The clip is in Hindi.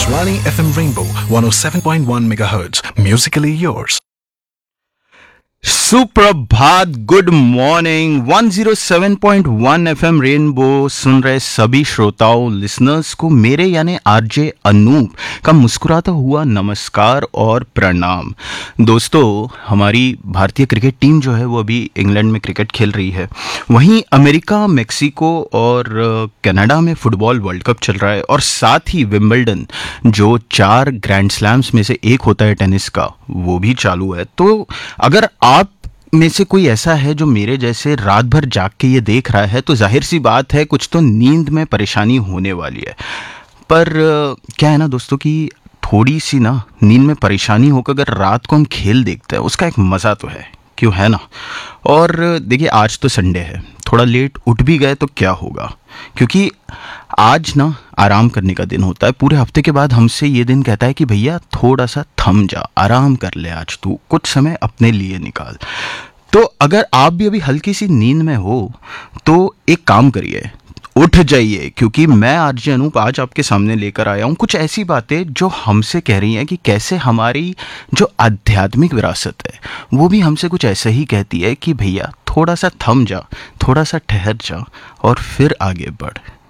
Akashvani FM Rainbow 107.1 MHz. Musically yours. सुप्रभात, गुड मॉर्निंग। 107.1 एफएम रेनबो सुन रहे सभी श्रोताओं, लिसनर्स को मेरे यानी आरजे अनूप का मुस्कुराता हुआ नमस्कार और प्रणाम। दोस्तों, हमारी भारतीय क्रिकेट टीम जो है वो अभी इंग्लैंड में क्रिकेट खेल रही है। वहीं अमेरिका, मेक्सिको और कनाडा में फुटबॉल वर्ल्ड कप चल रहा है, और साथ ही विंबलडन जो 4 ग्रैंड स्लैम्स में से एक होता है टेनिस का, वो भी चालू है। तो अगर आप में से कोई ऐसा है जो मेरे जैसे रात भर जाग के ये देख रहा है, तो जाहिर सी बात है कुछ तो नींद में परेशानी होने वाली है। पर क्या है ना दोस्तों कि थोड़ी सी ना नींद में परेशानी होकर अगर रात को हम खेल देखते हैं, उसका एक मज़ा तो है, क्यों है ना। और देखिए, आज तो संडे है, थोड़ा लेट उठ भी गए तो क्या होगा, क्योंकि आज ना आराम करने का दिन होता है। पूरे हफ्ते के बाद हमसे ये दिन कहता है कि भैया थोड़ा सा थम जा, आराम कर ले, आज तू कुछ समय अपने लिए निकाल। तो अगर आप भी अभी हल्की सी नींद में हो तो एक काम करिए, उठ जाइए, क्योंकि मैं आरजे अनूप आज आपके सामने लेकर आया हूँ कुछ ऐसी बातें जो हमसे कह रही हैं कि कैसे हमारी जो आध्यात्मिक विरासत है वो भी हमसे कुछ ऐसा ही कहती है कि भैया थोड़ा सा थम जा, थोड़ा सा ठहर जा और फिर आगे बढ़।